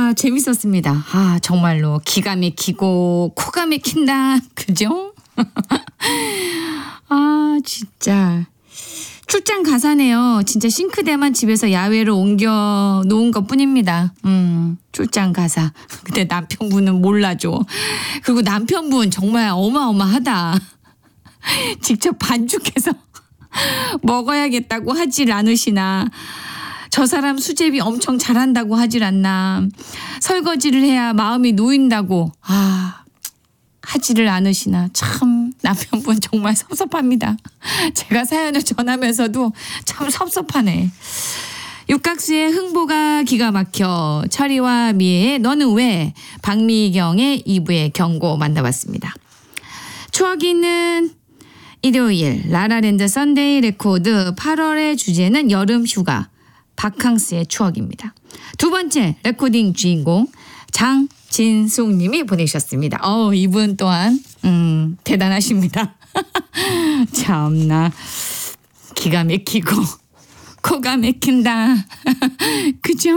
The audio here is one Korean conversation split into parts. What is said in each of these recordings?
재밌었습니다. 정말로 기가 막히고 코가 막힌다. 그죠? 진짜. 출장 가사네요. 진짜 싱크대만 집에서 야외로 옮겨 놓은 것 뿐입니다. 출장 가사. 근데 남편분은 몰라줘. 그리고 남편분 정말 어마어마하다. 직접 반죽해서 먹어야겠다고 하질 않으시나. 저 사람 수제비 엄청 잘한다고 하질 않나. 설거지를 해야 마음이 놓인다고 하지를 않으시나. 참 남편분 정말 섭섭합니다. 제가 사연을 전하면서도 참 섭섭하네. 육각수의 흥보가 기가 막혀, 철이와 미애의 너는 왜, 박미경의 2부의 경고 만나봤습니다. 추억이 있는 일요일 라라랜드 썬데이 레코드 8월의 주제는 여름 휴가, 바캉스의 추억입니다. 두 번째 레코딩 주인공 장진숙 님이 보내주셨습니다. 이분 또한 대단하십니다. 참나 기가 막히고 코가 막힌다. 그죠?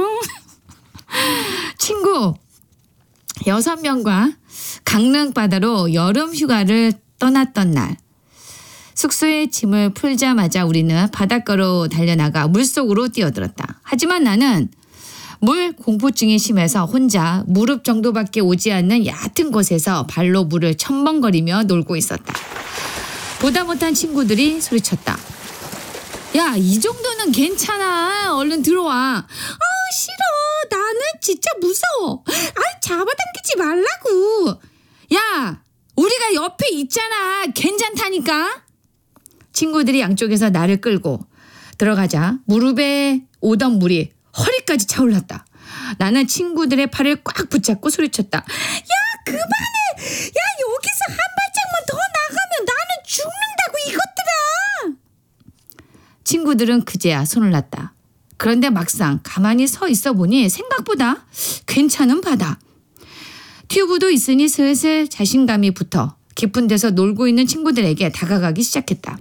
친구 6명과 강릉 바다로 여름 휴가를 떠났던 날, 숙소에 짐을 풀자마자 우리는 바닷가로 달려나가 물속으로 뛰어들었다. 하지만 나는 물 공포증이 심해서 혼자 무릎 정도밖에 오지 않는 얕은 곳에서 발로 물을 첨벙거리며 놀고 있었다. 보다 못한 친구들이 소리쳤다. 야, 이 정도는 괜찮아. 얼른 들어와. 싫어. 나는 진짜 무서워. 잡아당기지 말라고. 야, 우리가 옆에 있잖아. 괜찮다니까. 친구들이 양쪽에서 나를 끌고 들어가자 무릎에 오던 물이 허리까지 차올랐다. 나는 친구들의 팔을 꽉 붙잡고 소리쳤다. 야, 그만해. 야, 여기서 한 발짝만 더 나가면 나는 죽는다고 이것들아. 친구들은 그제야 손을 놨다. 그런데 막상 가만히 서 있어 보니 생각보다 괜찮은 바다. 튜브도 있으니 슬슬 자신감이 붙어 깊은 데서 놀고 있는 친구들에게 다가가기 시작했다.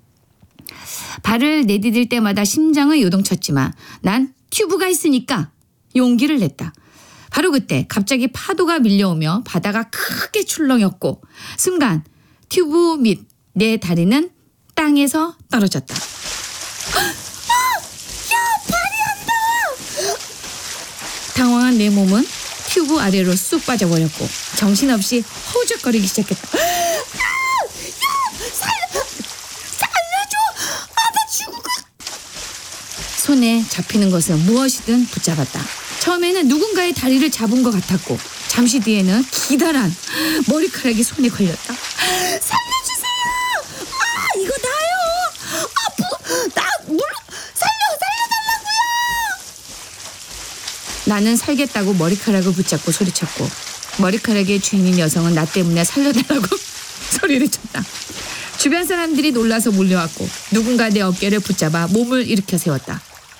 발을 내디딜 때마다 심장을 요동쳤지만 난 튜브가 있으니까 용기를 냈다. 바로 그때 갑자기 파도가 밀려오며 바다가 크게 출렁였고 순간 튜브 및 내 다리는 땅에서 떨어졌다. 야, 발이 안 닿아! 당황한 내 몸은 튜브 아래로 쑥 빠져버렸고 정신없이 허우적거리기 시작했다. 손에 잡히는 것은 무엇이든 붙잡았다. 처음에는 누군가의 다리를 잡은 것 같았고 잠시 뒤에는 기다란 머리카락이 손에 걸렸다. 살려주세요! 이거 나요! 살려달라고요! 나는 살겠다고 머리카락을 붙잡고 소리쳤고 머리카락의 주인인 여성은 나 때문에 살려달라고 소리를 쳤다. 주변 사람들이 놀라서 몰려왔고 누군가 내 어깨를 붙잡아 몸을 일으켜 세웠다.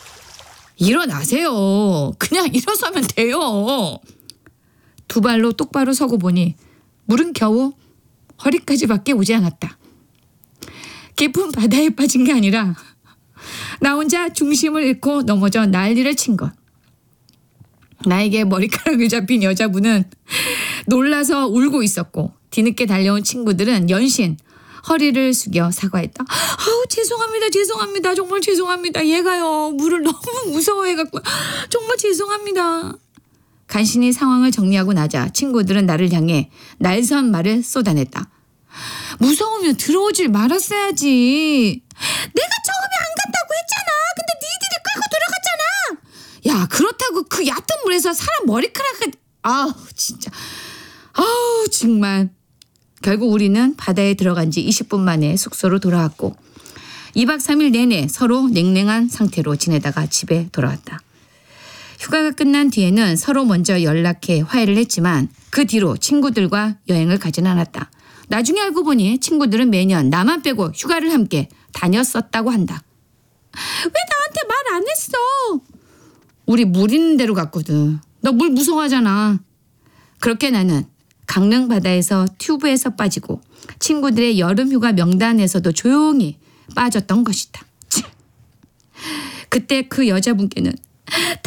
일어나세요. 그냥 일어서면 돼요. 두 발로 똑바로 서고 보니 물은 겨우 허리까지밖에 오지 않았다. 깊은 바다에 빠진 게 아니라 나 혼자 중심을 잃고 넘어져 난리를 친 것. 나에게 머리카락을 잡힌 여자분은 놀라서 울고 있었고 뒤늦게 달려온 친구들은 연신 허리를 숙여 사과했다. 죄송합니다. 정말 죄송합니다. 얘가요. 물을 너무 무서워해갖고 정말 죄송합니다. 간신히 상황을 정리하고 나자 친구들은 나를 향해 날선 말을 쏟아냈다. 무서우면 들어오질 말았어야지. 내가 처음에 안 간다고 했잖아. 근데 니들이 끌고 들어갔잖아. 야, 그렇다고 그 얕은 물에서 사람 머리카락을... 진짜. 정말. 결국 우리는 바다에 들어간 지 20분 만에 숙소로 돌아왔고 2박 3일 내내 서로 냉랭한 상태로 지내다가 집에 돌아왔다. 휴가가 끝난 뒤에는 서로 먼저 연락해 화해를 했지만 그 뒤로 친구들과 여행을 가진 않았다. 나중에 알고 보니 친구들은 매년 나만 빼고 휴가를 함께 다녔었다고 한다. 왜 나한테 말 안 했어? 우리 물 있는 데로 갔거든. 너 물 무서워하잖아. 그렇게 나는 강릉 바다에서 튜브에서 빠지고 친구들의 여름휴가 명단에서도 조용히 빠졌던 것이다. 그때 그 여자분께는